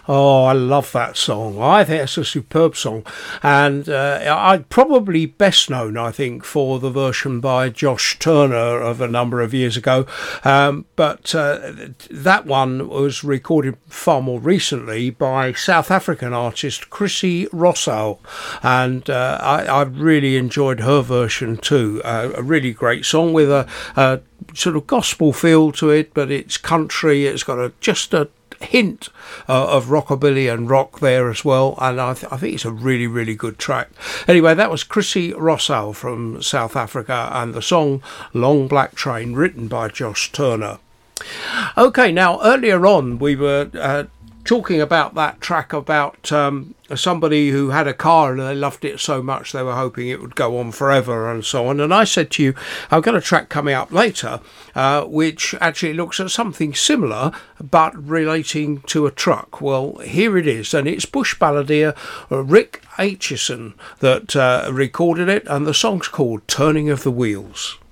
Oh, I love that song. I think it's a superb song. And I'd probably best known, I think, for the version by Josh Turner of a number of years ago. But that one was recorded far more recently by South African artist Chrissy Rossell. And I really enjoyed her version too. A really great song with a sort of gospel feel to it, but it's country. It's got just a hint of rockabilly and rock there as well, and I think it's a really, really good track. Anyway, that was Chrissy Rossell from South Africa and the song Long Black Train, written by Josh Turner. Okay, now earlier on we were talking about that track about somebody who had a car and they loved it so much they were hoping it would go on forever and so on. And I said to you, I've got a track coming up later which actually looks at something similar but relating to a truck. Well, here it is, and it's Bush balladeer Rick Aitchison that recorded it, and the song's called Turning of the Wheels.